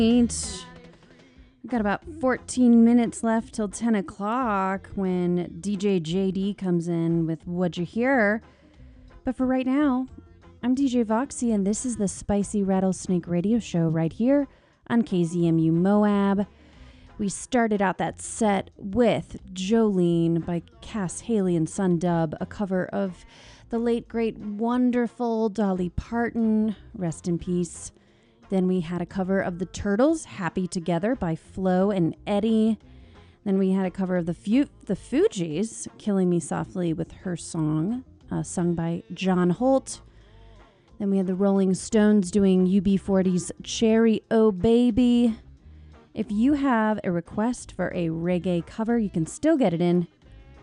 We've got about 14 minutes left till 10 o'clock when DJ JD comes in with What'd You Hear? But for right now, I'm DJ Voxy, and this is the Spicy Rattlesnake Radio Show right here on KZMU Moab. We started out that set with Jolene by Cass Haley and Sundub, a cover of the late, great, wonderful Dolly Parton. Rest in peace. Then we had a cover of The Turtles, Happy Together by Flo and Eddie. Then we had a cover of the Fugees, Killing Me Softly with Her Song, sung by John Holt. Then we had the Rolling Stones doing UB40's Cherry Oh Baby. If you have a request for a reggae cover, you can still get it in.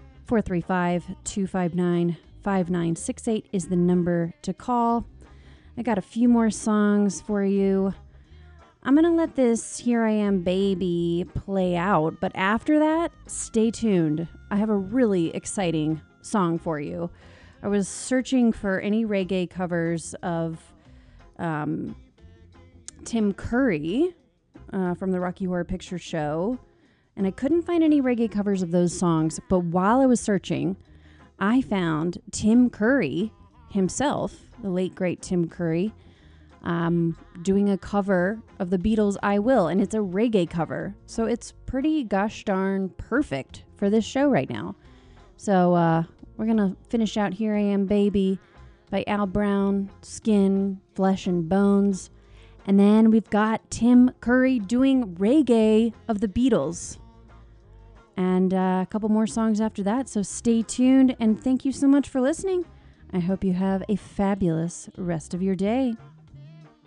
435-259-5968 is the number to call. I got a few more songs for you. I'm going to let this Here I Am Baby play out, but after that, stay tuned. I have a really exciting song for you. I was searching for any reggae covers of Tim Curry from the Rocky Horror Picture Show, and I couldn't find any reggae covers of those songs, but while I was searching, I found Tim Curry himself, the late great Tim Curry, doing a cover of the Beatles' I Will, and it's a reggae cover, so it's pretty gosh darn perfect for this show right now. So we're gonna finish out Here I Am Baby by Al Brown, Skin, Flesh and Bones, and then we've got Tim Curry doing reggae of the Beatles, and a couple more songs after that, so stay tuned, and thank you so much for listening. I hope you have a fabulous rest of your day.